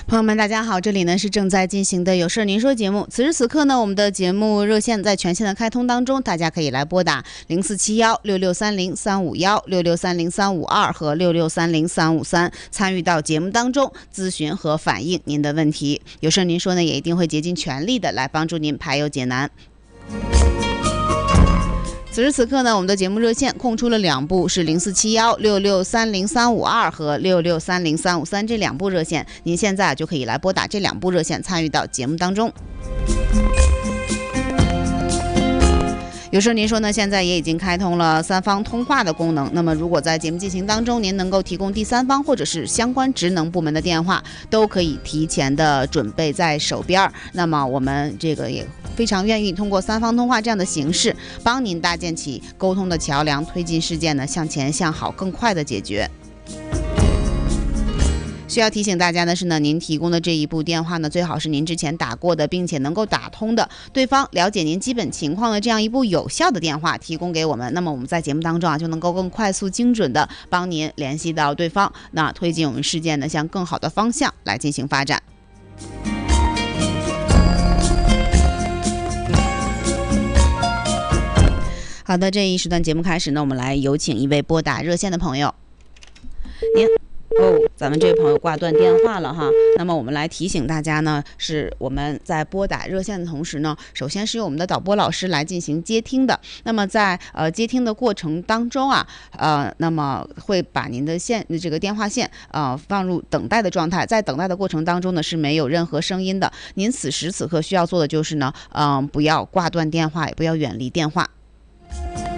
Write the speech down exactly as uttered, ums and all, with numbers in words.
朋友们大家好，这里呢是正在进行的有事您说节目。此时此刻呢，我们的节目热线在全线的开通当中，大家可以来拨打零四七幺六六三零三五幺、六六三零三五二和六六三零三五三，参与到节目当中咨询和反映您的问题。有事您说呢，也一定会竭尽全力的来帮助您排忧解难。此时此刻呢，我们的节目热线空出了两部，是零四七幺六六三零三五二和六六三零三五三这两部热线，您现在就可以来拨打这两部热线参与到节目当中。有时候您说呢，现在也已经开通了三方通话的功能。那么，如果在节目进行当中，您能够提供第三方或者是相关职能部门的电话，都可以提前的准备在手边。那么，我们这个也非常愿意通过三方通话这样的形式，帮您搭建起沟通的桥梁，推进事件呢向前向好更快的解决。需要提醒大家的是呢，您提供的这一部电话呢，最好是您之前打过的，并且能够打通的，对方了解您基本情况的这样一部有效的电话提供给我们。那么我们在节目当中啊，就能够更快速、精准的帮您联系到对方，那推进我们事件呢向更好的方向来进行发展。好的，这一时段节目开始呢，我们来有请一位拨打热线的朋友。您。哦，咱们这位朋友挂断电话了哈。那么我们来提醒大家呢，是我们在拨打热线的同时呢，首先是由我们的导播老师来进行接听的。那么在呃接听的过程当中啊，呃，那么会把您的线这个电话线呃放入等待的状态，在等待的过程当中呢是没有任何声音的。您此时此刻需要做的就是呢，嗯、呃，不要挂断电话，也不要远离电话。